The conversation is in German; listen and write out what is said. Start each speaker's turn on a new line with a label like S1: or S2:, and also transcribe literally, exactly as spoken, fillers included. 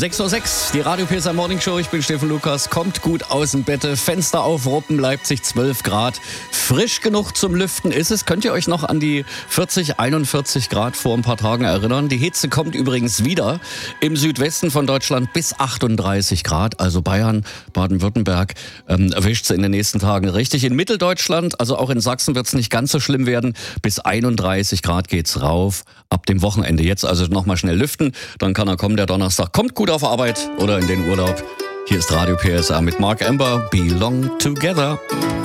S1: sechs Uhr sechs, die Radio P S A Morning Show. Ich bin Steffen Lukas. Kommt gut aus dem Bette. Fenster auf, Ruppen, Leipzig zwölf Grad. Frisch genug zum Lüften ist es. Könnt ihr euch noch an die vierzig, einundvierzig Grad vor ein paar Tagen erinnern? Die Hitze kommt übrigens wieder. Im Südwesten von Deutschland bis achtunddreißig Grad. Also Bayern, Baden-Württemberg ähm, erwischt es in den nächsten Tagen richtig. In Mitteldeutschland, also auch in Sachsen, wird es nicht ganz so schlimm werden. Bis einunddreißig Grad geht's rauf. Ab dem Wochenende jetzt also nochmal schnell lüften. Dann kann er kommen, der Donnerstag. Kommt gut auf Arbeit oder in den Urlaub. Hier ist Radio P S A mit Mark Amber. Belong Together.